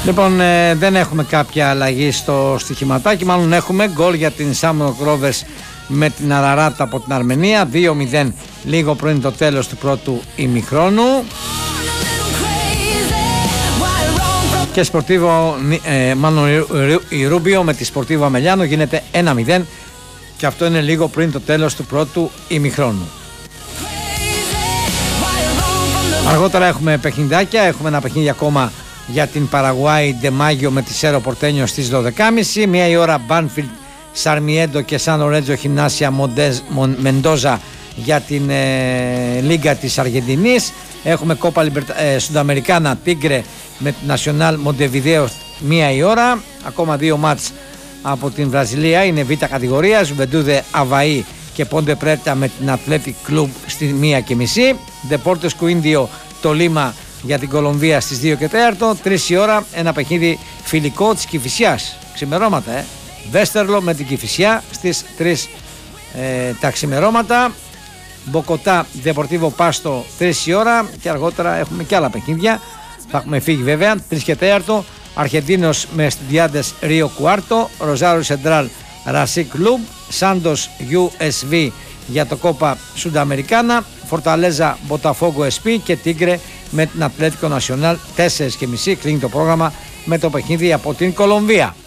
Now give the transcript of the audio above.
Λοιπόν, δεν έχουμε κάποια αλλαγή στο στοιχηματάκι. Μάλλον έχουμε γκολ για την Σάμονο Rovers με την Αραράτα από την Αρμενία, 2-0 λίγο πριν το τέλος του πρώτου ημιχρόνου. Και Σπορτίβο, μάλλον η Ρούμπιο με τη Σπορτίβο Αμελιάνο γίνεται 1-0 και αυτό είναι λίγο πριν το τέλος του πρώτου ημιχρόνου. Αργότερα έχουμε παιχνιδάκια, έχουμε ένα παιχνίδι ακόμα για την Παραγουάη Ντεμάγιο με τη Σέρο Πορτένιο στις 12.30. Μία η ώρα Μπάνφιλντ, Σαρμιέντο και Σαν Λορέντζο Γυμνάσια Μεντόζα για την Λίγκα της Αργεντινής. Έχουμε Κόπα Σουνταμερικάνα Τίγκρε με την Νασιονάλ Μοντεβιδέο μία η ώρα. Ακόμα δύο μάτς από την Βραζιλία, είναι β' κατηγορία, Ζουβεντούδε Αβαΐ και Πόντε Πρέτα με την Αθλέτικ Κλουμπ στη 1:30. Ντεπόρτες Κουίντιο το Λίμα για την Κολομβία στις 2:04. 3 η ώρα ένα παιχνίδι φιλικό της Κηφισιάς, ξημερώματα Βέστερλο με την Κηφισιά στις 3 τα ξημερώματα. Μποκοτά Δεπορτίβο Πάστο 3 η ώρα και αργότερα έχουμε και άλλα παιχνίδια, θα έχουμε φύγει βέβαια. 3:04 Αρχεντίνος με Στιντιάντες Ρίο Κουάρτο, Ροζάριο Σεντράλ Ρασί Κλουμπ, Σάντος USV για το Κόπα Σουνταμερικάνα, Φορταλέζα Μποταφόγκο SP και Τίγκρε με την Ατλέτικο Νασιονάλ 4:30. Κλείνει το πρόγραμμα με το παιχνίδι από την Κολομβία.